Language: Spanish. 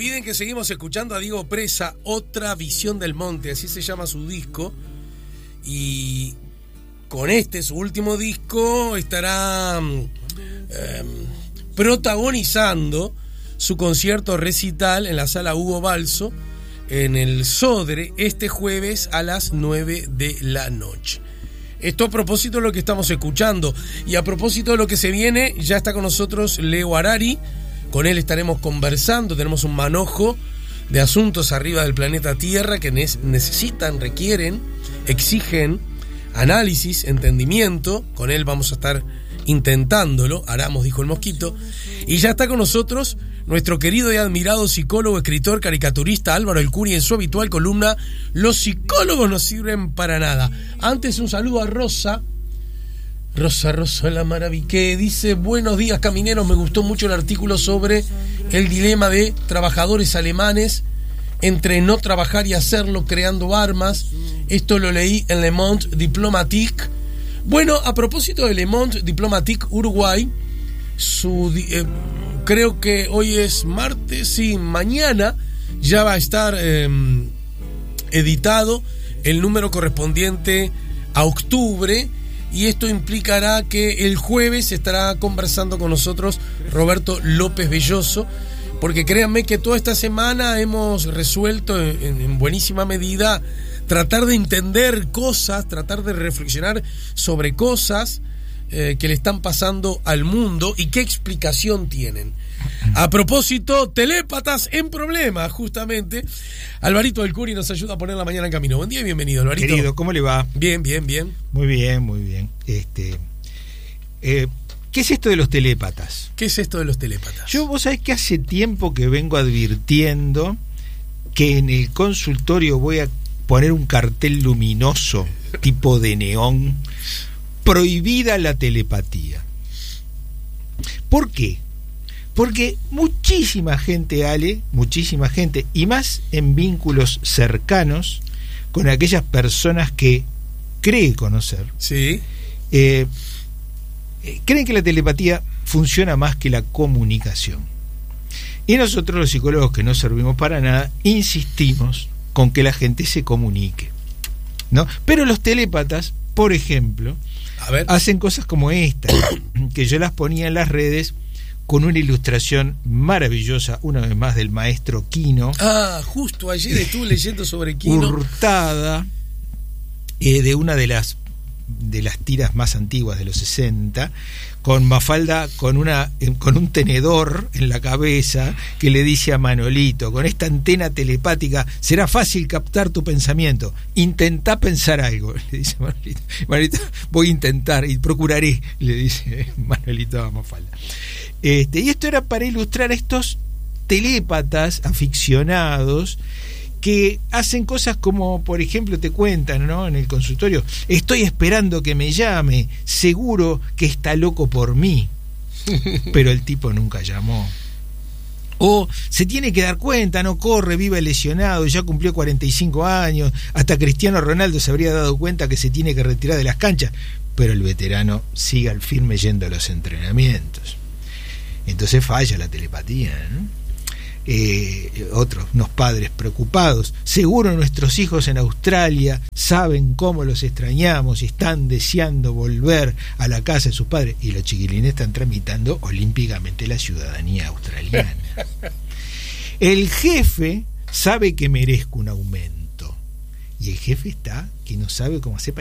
olviden que seguimos escuchando a Diego Presa, Otra Visión del Monte, así se llama su disco. Y con su último disco, estará protagonizando su concierto recital en la sala Hugo Balso, en el Sodre, este jueves a las 9 de la noche. Esto a propósito de lo que estamos escuchando. Y a propósito de lo que se viene, ya está con nosotros Leo Harari. Con él estaremos conversando. Tenemos un manojo de asuntos arriba del planeta Tierra que necesitan, requieren, exigen análisis, entendimiento. Con él vamos a estar intentándolo. Haramos, dijo el mosquito. Y ya está con nosotros nuestro querido y admirado psicólogo, escritor, caricaturista Álvaro El Curi en su habitual columna Los psicólogos no sirven para nada. Antes un saludo a Rosa la maravilla, que dice: buenos días camineros, me gustó mucho el artículo sobre el dilema de trabajadores alemanes entre no trabajar y hacerlo creando armas. Esto lo leí en Le Monde Diplomatique. Bueno, a propósito de Le Monde Diplomatique Uruguay, creo que hoy es martes, y mañana ya va a estar editado el número correspondiente a octubre, y esto implicará que el jueves estará conversando con nosotros Roberto López Belloso, porque créanme que toda esta semana hemos resuelto en buenísima medida tratar de entender cosas, tratar de reflexionar sobre cosas que le están pasando al mundo y qué explicación tienen. A propósito, telépatas en problemas, justamente. Alvarito del Curi nos ayuda a poner la mañana en camino. Buen día y bienvenido, Alvarito. Querido, ¿cómo le va? Bien. Muy bien. ¿Qué es esto de los telépatas? ¿Qué es esto de los telépatas? Vos sabés que hace tiempo que vengo advirtiendo que en el consultorio voy a poner un cartel luminoso, tipo de neón: prohibida la telepatía. ¿Por qué? Porque muchísima gente, y más en vínculos cercanos con aquellas personas que cree conocer, sí, creen que la telepatía funciona más que la comunicación. Y nosotros, los psicólogos que no servimos para nada, insistimos con que la gente se comunique, ¿no? Pero los telépatas, por ejemplo, hacen cosas como esta, que yo las ponía en las redes con una ilustración maravillosa, una vez más, del maestro Quino. Justo ayer estuve leyendo sobre Quino. Hurtada, de una de las tiras más antiguas de los 60, con Mafalda con un tenedor en la cabeza, que le dice a Manolito: con esta antena telepática será fácil captar tu pensamiento, intentá pensar algo, le dice Manolito, voy a intentar y procuraré, le dice Manolito a Mafalda. Y esto era para ilustrar a estos telépatas aficionados que hacen cosas como, por ejemplo, te cuentan, ¿no?, en el consultorio: estoy esperando que me llame, seguro que está loco por mí. Pero el tipo nunca llamó. O se tiene que dar cuenta, no corre, vive lesionado, ya cumplió 45 años, hasta Cristiano Ronaldo se habría dado cuenta que se tiene que retirar de las canchas, pero el veterano sigue al firme yendo a los entrenamientos. Entonces falla la telepatía, ¿no? Unos padres preocupados: seguro nuestros hijos en Australia saben cómo los extrañamos y están deseando volver a la casa de sus padres, y los chiquilines están tramitando olímpicamente la ciudadanía australiana. El jefe sabe que merezco un aumento, y el jefe está que no sabe cómo hacer para